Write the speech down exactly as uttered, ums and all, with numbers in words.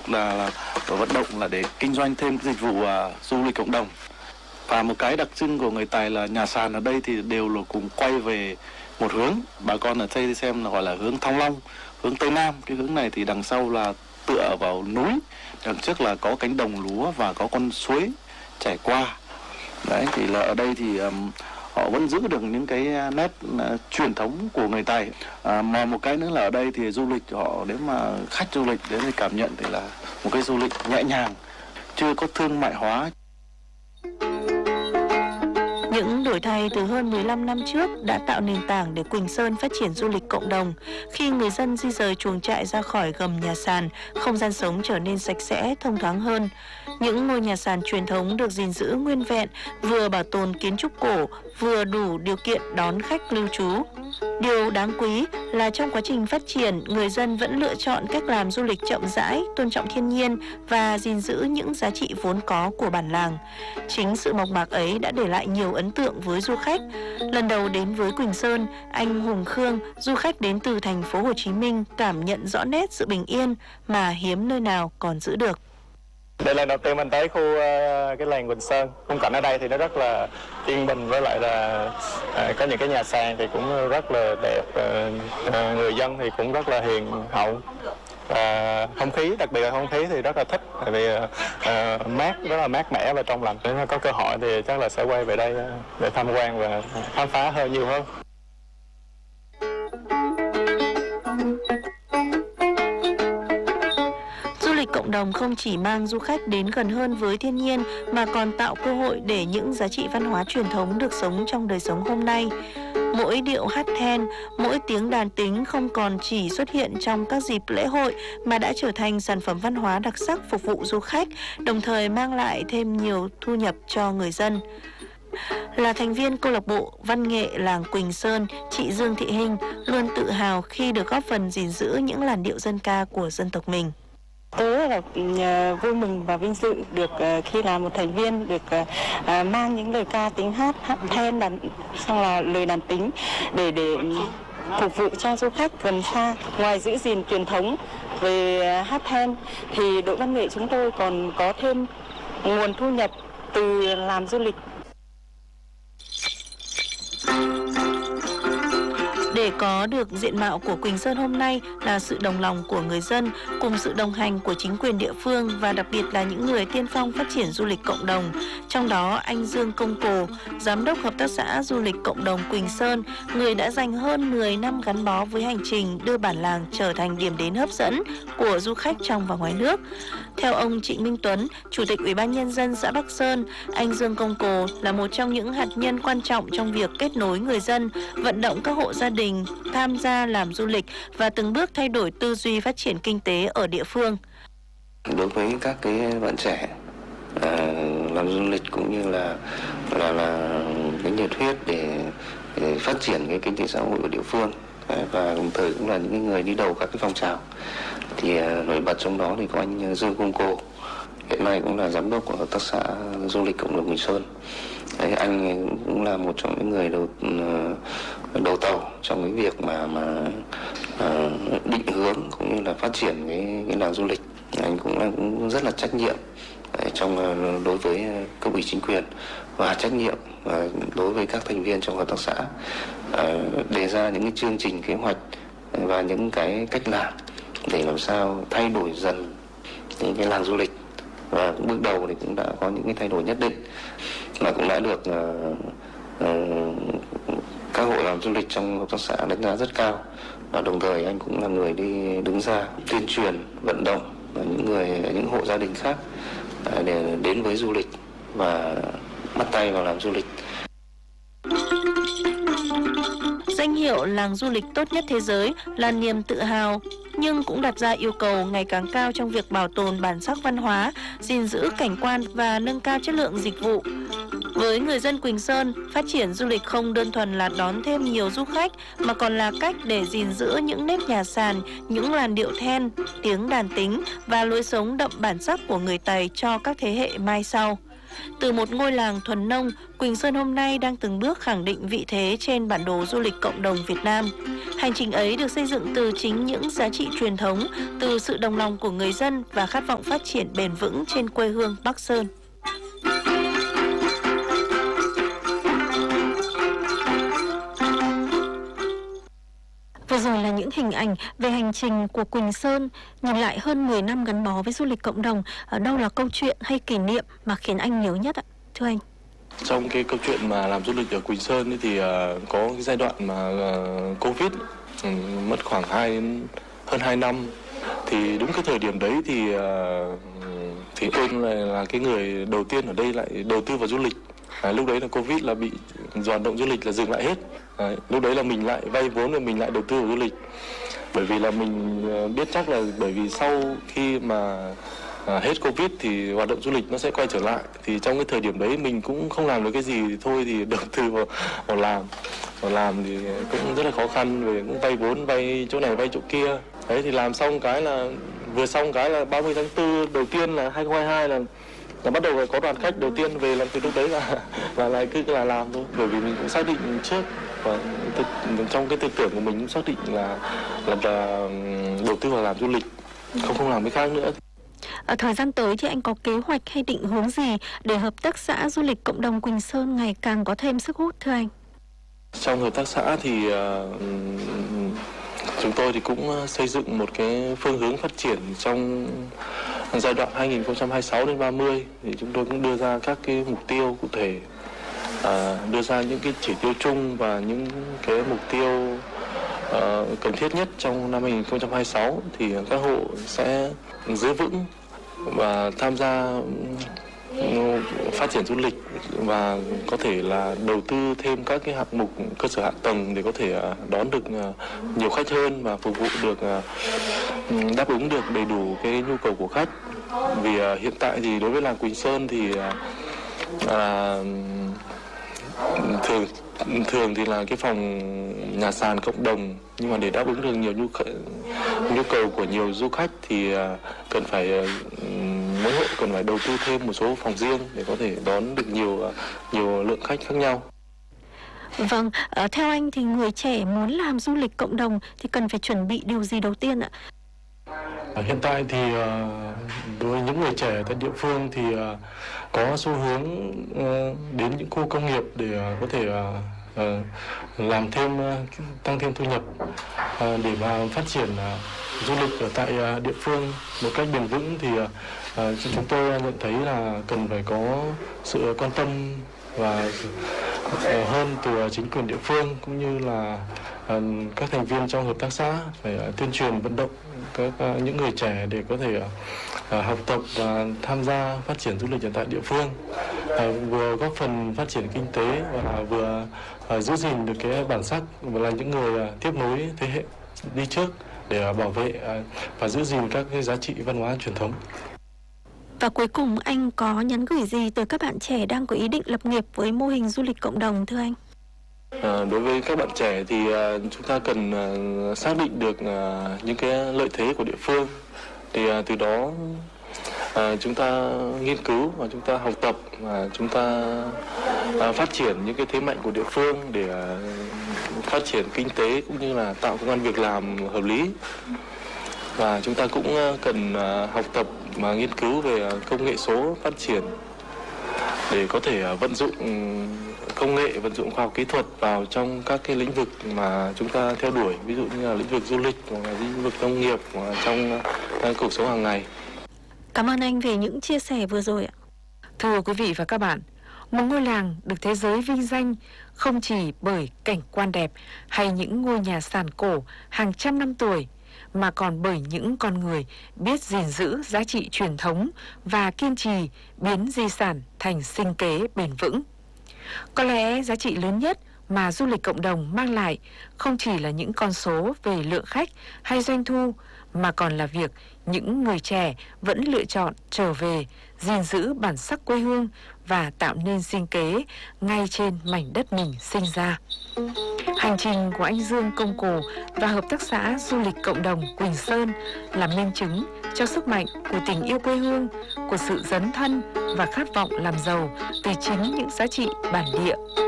là, là vận động là để kinh doanh thêm cái dịch vụ uh, du lịch cộng đồng. Và một cái đặc trưng của người Tài là nhà sàn ở đây thì đều là cùng quay về một hướng. Bà con ở đây xem là gọi là hướng Thăng Long, hướng Tây Nam. Cái hướng này thì đằng sau là tựa vào núi, đằng trước là có cánh đồng lúa và có con suối chảy qua. Đấy thì là ở đây thì um, họ vẫn giữ được những cái nét uh, truyền thống của người Tài. À, mà một cái nữa là ở đây thì du lịch họ, nếu mà khách du lịch đến thì cảm nhận thì là một cái du lịch nhẹ nhàng, chưa có thương mại hóa. Những đổi thay từ hơn mười lăm năm trước đã tạo nền tảng để Quỳnh Sơn phát triển du lịch cộng đồng. Khi người dân di rời chuồng trại ra khỏi gầm nhà sàn, không gian sống trở nên sạch sẽ, thông thoáng hơn. Những ngôi nhà sàn truyền thống được gìn giữ nguyên vẹn, vừa bảo tồn kiến trúc cổ, vừa đủ điều kiện đón khách lưu trú. Điều đáng quý là trong quá trình phát triển, người dân vẫn lựa chọn cách làm du lịch chậm rãi, tôn trọng thiên nhiên và gìn giữ những giá trị vốn có của bản làng. Chính sự mộc mạc ấy đã để lại nhiều ấn tượng với du khách. Lần đầu đến với Quỳnh Sơn, anh Hùng Khương, du khách đến từ thành phố Hồ Chí Minh, cảm nhận rõ nét sự bình yên mà hiếm nơi nào còn giữ được. Đây là lần đầu tiên mình tới khu uh, cái làng Quỳnh Sơn. Khung cảnh ở đây thì nó rất là yên bình, với lại là uh, có những cái nhà sàn thì cũng rất là đẹp. Uh, uh, người dân thì cũng rất là hiền hậu. Và không khí, đặc biệt là không khí thì rất là thích, tại vì uh, uh, mát, rất là mát mẻ và trong lành. Nếu có cơ hội thì chắc là sẽ quay về đây để tham quan và khám phá hơn nhiều hơn. Du lịch cộng đồng không chỉ mang du khách đến gần hơn với thiên nhiên mà còn tạo cơ hội để những giá trị văn hóa truyền thống được sống trong đời sống hôm nay. Mỗi điệu hát then, mỗi tiếng đàn tính không còn chỉ xuất hiện trong các dịp lễ hội mà đã trở thành sản phẩm văn hóa đặc sắc phục vụ du khách, đồng thời mang lại thêm nhiều thu nhập cho người dân. Là thành viên câu lạc bộ văn nghệ làng Quỳnh Sơn, chị Dương Thị Hinh luôn tự hào khi được góp phần gìn giữ những làn điệu dân ca của dân tộc mình. Tôi là vui mừng và vinh dự được khi là một thành viên được mang những lời ca tính hát, hát then, đàn, xong là lời đàn tính để để phục vụ cho du khách gần xa. Ngoài giữ gìn truyền thống về hát then thì đội văn nghệ chúng tôi còn có thêm nguồn thu nhập từ làm du lịch. Để có được diện mạo của Quỳnh Sơn hôm nay là sự đồng lòng của người dân cùng sự đồng hành của chính quyền địa phương và đặc biệt là những người tiên phong phát triển du lịch cộng đồng. Trong đó anh Dương Công Cồ, Giám đốc Hợp tác xã Du lịch Cộng đồng Quỳnh Sơn, người đã dành hơn mười năm gắn bó với hành trình đưa bản làng trở thành điểm đến hấp dẫn của du khách trong và ngoài nước. Theo ông Trịnh Minh Tuấn, Chủ tịch Ủy ban Nhân dân xã Bắc Sơn, anh Dương Công Cồ là một trong những hạt nhân quan trọng trong việc kết nối người dân, vận động các hộ gia đình tham gia làm du lịch và từng bước thay đổi tư duy phát triển kinh tế ở địa phương. Đối với các cái bạn trẻ à, làm du lịch cũng như là là là cái nhiệt huyết để, để phát triển cái kinh tế xã hội của địa phương, và đồng thời cũng là những người đi đầu các cái phong trào. Thì à, nổi bật trong đó thì có anh Dương Công Cồ, hiện nay cũng là giám đốc của Hợp tác xã Du lịch Cộng đồng Quỳnh Sơn. Đấy, anh cũng là một trong những người đầu đầu tàu trong cái việc mà mà uh, định hướng cũng như là phát triển cái cái làng du lịch. Anh cũng là cũng rất là trách nhiệm đấy, trong uh, đối với cấp ủy chính quyền và trách nhiệm uh, đối với các thành viên trong hợp tác xã, uh, đề ra những cái chương trình kế hoạch và những cái cách làm để làm sao thay đổi dần những cái làng du lịch. Và cũng bước đầu thì cũng đã có những cái thay đổi nhất định mà cũng đã được uh, uh, các hộ làm du lịch trong hợp tác xã đánh giá rất cao. Và đồng thời anh cũng là người đi đứng ra tuyên truyền, vận động và những người những hộ gia đình khác uh, để đến với du lịch và bắt tay vào làm du lịch. Danh hiệu làng du lịch tốt nhất thế giới là niềm tự hào, nhưng cũng đặt ra yêu cầu ngày càng cao trong việc bảo tồn bản sắc văn hóa, gìn giữ cảnh quan và nâng cao chất lượng dịch vụ. Với người dân Quỳnh Sơn, phát triển du lịch không đơn thuần là đón thêm nhiều du khách, mà còn là cách để gìn giữ những nếp nhà sàn, những làn điệu then, tiếng đàn tính và lối sống đậm bản sắc của người Tày cho các thế hệ mai sau. Từ một ngôi làng thuần nông, Quỳnh Sơn hôm nay đang từng bước khẳng định vị thế trên bản đồ du lịch cộng đồng Việt Nam. Hành trình ấy được xây dựng từ chính những giá trị truyền thống, từ sự đồng lòng của người dân và khát vọng phát triển bền vững trên quê hương Bắc Sơn. Vừa rồi là những hình ảnh về hành trình của Quỳnh Sơn, nhìn lại hơn mười năm gắn bó với du lịch cộng đồng. Ở đâu là câu chuyện hay kỷ niệm mà khiến anh nhớ nhất ạ, thưa anh? Trong cái câu chuyện mà làm du lịch ở Quỳnh Sơn thì uh, có cái giai đoạn mà uh, Covid um, mất khoảng hai hơn hai năm. Thì đúng cái thời điểm đấy thì uh, thì tôi là, là cái người đầu tiên ở đây lại đầu tư vào du lịch. À, lúc đấy là Covid là bị hoạt động du lịch là dừng lại hết. À, lúc đấy là mình lại vay vốn và mình lại đầu tư vào du lịch. Bởi vì là mình uh, biết chắc là bởi vì sau khi mà À, hết Covid thì hoạt động du lịch nó sẽ quay trở lại. Thì trong cái thời điểm đấy mình cũng không làm được cái gì thì thôi thì đầu tư vào, vào làm vào làm thì cũng rất là khó khăn, về cũng vay vốn, vay chỗ này vay chỗ kia. Đấy thì làm xong cái là vừa xong cái là ba mươi tháng tư đầu tiên là hai không hai hai là là bắt đầu có đoàn khách đầu tiên về, làm từ lúc đấy là là lại cứ là làm thôi. Bởi vì mình cũng xác định trước và thực, trong cái tư tưởng của mình cũng xác định là là, là đầu tư vào làm du lịch, không không làm cái khác nữa. Ở thời gian tới thì anh có kế hoạch hay định hướng gì để hợp tác xã du lịch cộng đồng Quỳnh Sơn ngày càng có thêm sức hút, thưa anh? Trong hợp tác xã thì uh, chúng tôi thì cũng xây dựng một cái phương hướng phát triển trong giai đoạn hai nghìn không trăm hai mươi sáu đến ba mươi. Thì chúng tôi cũng đưa ra các cái mục tiêu cụ thể, uh, đưa ra những cái chỉ tiêu chung và những cái mục tiêu uh, cần thiết nhất trong năm hai nghìn không trăm hai mươi sáu. Thì các hộ sẽ giữ vững và tham gia phát triển du lịch và có thể là đầu tư thêm các cái hạng mục cơ sở hạ tầng để có thể đón được nhiều khách hơn và phục vụ được, đáp ứng được đầy đủ cái nhu cầu của khách. Vì hiện tại thì đối với làng Quỳnh Sơn thì à, thường thường thì là cái phòng nhà sàn cộng đồng, nhưng mà để đáp ứng được nhiều nhu cầu, nhu cầu của nhiều du khách thì cần phải mỗi hộ cần phải đầu tư thêm một số phòng riêng để có thể đón được nhiều nhiều lượng khách khác nhau. Vâng, theo anh thì người trẻ muốn làm du lịch cộng đồng thì cần phải chuẩn bị điều gì đầu tiên ạ? Hiện tại thì đối với những người trẻ tại địa phương thì có xu hướng đến những khu công nghiệp để có thể làm thêm, tăng thêm thu nhập để mà phát triển du lịch ở tại địa phương một cách bền vững. Thì chúng tôi nhận thấy là cần phải có sự quan tâm và hơn từ chính quyền địa phương cũng như là các thành viên trong hợp tác xã phải tuyên truyền vận động các những người trẻ để có thể học tập và tham gia phát triển du lịch ở tại địa phương, vừa góp phần phát triển kinh tế và vừa giữ gìn được cái bản sắc và là những người tiếp nối thế hệ đi trước để bảo vệ và giữ gìn các cái giá trị văn hóa truyền thống. Và cuối cùng anh có nhắn gửi gì tới các bạn trẻ đang có ý định lập nghiệp với mô hình du lịch cộng đồng, thưa anh? À, đối với các bạn trẻ thì uh, chúng ta cần uh, xác định được uh, những cái lợi thế của địa phương, thì uh, từ đó uh, chúng ta nghiên cứu và chúng ta học tập và chúng ta uh, phát triển những cái thế mạnh của địa phương để uh, phát triển kinh tế cũng như là tạo công ăn việc làm hợp lý. Và chúng ta cũng uh, cần uh, học tập và nghiên cứu về uh, công nghệ số phát triển để có thể uh, vận dụng công nghệ, vận dụng khoa học kỹ thuật vào trong các cái lĩnh vực mà chúng ta theo đuổi, ví dụ như là lĩnh vực du lịch hoặc là lĩnh vực nông nghiệp hoặc là trong uh, cuộc sống hàng ngày. Cảm ơn anh về những chia sẻ vừa rồi ạ. Thưa quý vị và các bạn, một ngôi làng được thế giới vinh danh không chỉ bởi cảnh quan đẹp hay những ngôi nhà sàn cổ hàng trăm năm tuổi, mà còn bởi những con người biết gìn giữ giá trị truyền thống và kiên trì biến di sản thành sinh kế bền vững. Có lẽ giá trị lớn nhất mà du lịch cộng đồng mang lại không chỉ là những con số về lượng khách hay doanh thu, mà còn là việc những người trẻ vẫn lựa chọn trở về, gìn giữ bản sắc quê hương và tạo nên sinh kế ngay trên mảnh đất mình sinh ra. Hành trình của anh Dương Công Cồ và Hợp tác xã Du lịch Cộng đồng Quỳnh Sơn là minh chứng cho sức mạnh của tình yêu quê hương, của sự dấn thân và khát vọng làm giàu từ chính những giá trị bản địa.